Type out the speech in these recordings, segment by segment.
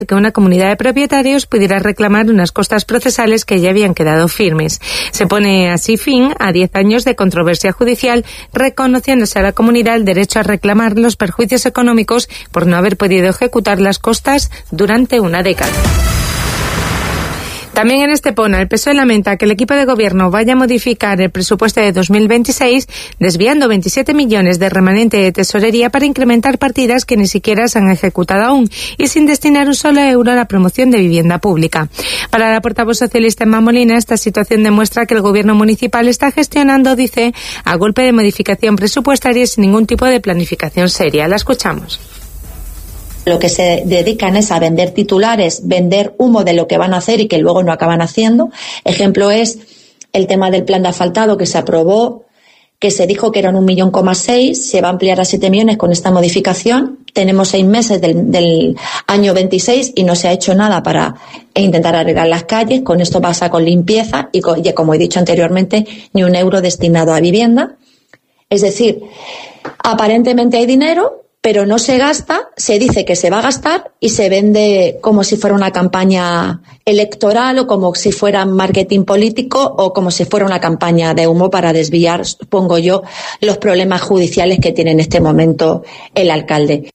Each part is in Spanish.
que una comunidad de propietarios pudiera reclamar unas costas procesales que ya habían quedado firmes. Se pone así fin a 10 años de controversia judicial, reconociéndose a la comunidad el derecho a reclamar los perjuicios económicos por no haber podido ejecutar las costas durante una década. También en Estepona, el PSOE lamenta que el equipo de gobierno vaya a modificar el presupuesto de 2026, desviando 27 millones de remanente de tesorería para incrementar partidas que ni siquiera se han ejecutado aún y sin destinar un solo euro a la promoción de vivienda pública. Para la portavoz socialista Emma Molina, esta situación demuestra que el gobierno municipal está gestionando, dice, a golpe de modificación presupuestaria sin ningún tipo de planificación seria. La escuchamos. Lo que se dedican es a vender titulares, vender humo de lo que van a hacer y que luego no acaban haciendo. Ejemplo es el tema del plan de asfaltado que se aprobó, que se dijo que eran 1,6 millones, se va a ampliar a 7 millones con esta modificación. Tenemos 6 meses del año 26 y no se ha hecho nada para intentar arreglar las calles. Con esto pasa con limpieza y como he dicho anteriormente, ni un euro destinado a vivienda. Es decir, aparentemente hay dinero, pero no se gasta, se dice que se va a gastar y se vende como si fuera una campaña electoral o como si fuera marketing político o como si fuera una campaña de humo para desviar, supongo yo, los problemas judiciales que tiene en este momento el alcalde.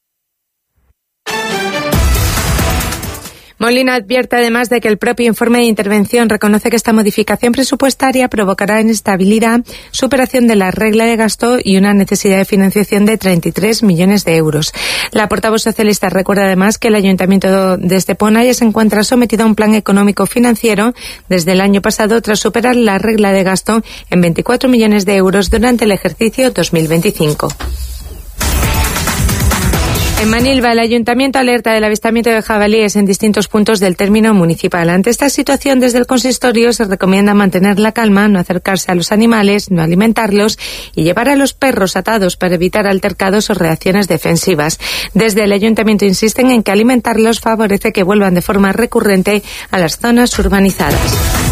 Molina advierte además de que el propio informe de intervención reconoce que esta modificación presupuestaria provocará inestabilidad, superación de la regla de gasto y una necesidad de financiación de 33 millones de euros. La portavoz socialista recuerda además que el Ayuntamiento de Estepona ya se encuentra sometido a un plan económico financiero desde el año pasado tras superar la regla de gasto en 24 millones de euros durante el ejercicio 2025. En Manilva, el Ayuntamiento alerta del avistamiento de jabalíes en distintos puntos del término municipal. Ante esta situación, desde el consistorio se recomienda mantener la calma, no acercarse a los animales, no alimentarlos y llevar a los perros atados para evitar altercados o reacciones defensivas. Desde el Ayuntamiento insisten en que alimentarlos favorece que vuelvan de forma recurrente a las zonas urbanizadas.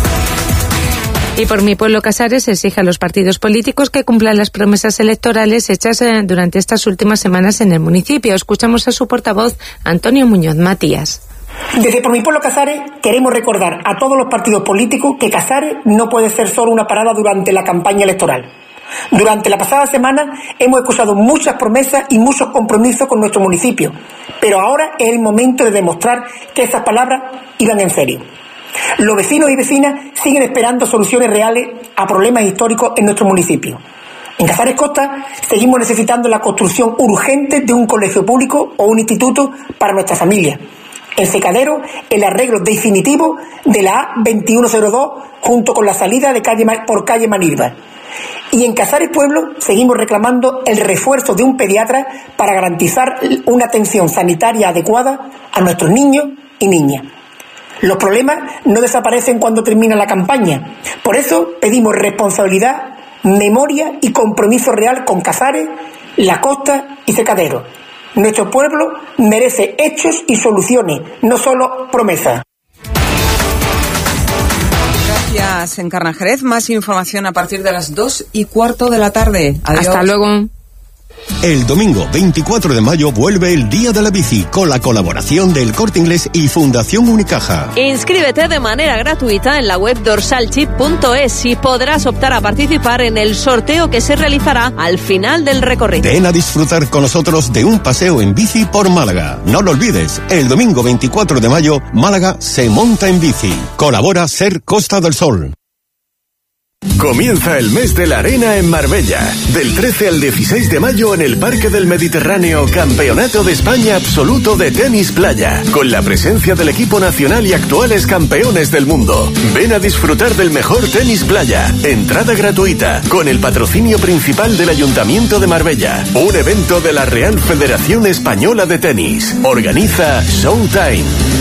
Y por Mi Pueblo Casares exige a los partidos políticos que cumplan las promesas electorales hechas durante estas últimas semanas en el municipio. Escuchamos a su portavoz, Antonio Muñoz Matías. Desde Por Mi Pueblo Casares queremos recordar a todos los partidos políticos que Casares no puede ser solo una parada durante la campaña electoral. Durante la pasada semana hemos escuchado muchas promesas y muchos compromisos con nuestro municipio, pero ahora es el momento de demostrar que esas palabras iban en serio. Los vecinos y vecinas siguen esperando soluciones reales a problemas históricos en nuestro municipio. En Casares Costa seguimos necesitando la construcción urgente de un colegio público o un instituto para nuestra familia. En Secadero, el arreglo definitivo de la A2102 junto con la salida de por calle Manilva. Y en Casares Pueblo seguimos reclamando el refuerzo de un pediatra para garantizar una atención sanitaria adecuada a nuestros niños y niñas. Los problemas no desaparecen cuando termina la campaña. Por eso pedimos responsabilidad, memoria y compromiso real con Casares, La Costa y Secadero. Nuestro pueblo merece hechos y soluciones, no solo promesas. Gracias, Encarna Jerez. Más información a partir de las 2:15 de la tarde. Adiós. Hasta luego. El domingo 24 de mayo vuelve el Día de la Bici con la colaboración del Corte Inglés y Fundación Unicaja. Inscríbete de manera gratuita en la web dorsalchip.es y podrás optar a participar en el sorteo que se realizará al final del recorrido. Ven a disfrutar con nosotros de un paseo en bici por Málaga. No lo olvides, el domingo 24 de mayo, Málaga se monta en bici. Colabora Ser Costa del Sol. Comienza el mes de la arena en Marbella. Del 13 al 16 de mayo en el Parque del Mediterráneo, Campeonato de España Absoluto de Tenis Playa, con la presencia del equipo nacional y actuales campeones del mundo. Ven a disfrutar del mejor tenis playa. Entrada gratuita, con el patrocinio principal del Ayuntamiento de Marbella. Un evento de la Real Federación Española de Tenis. Organiza Showtime.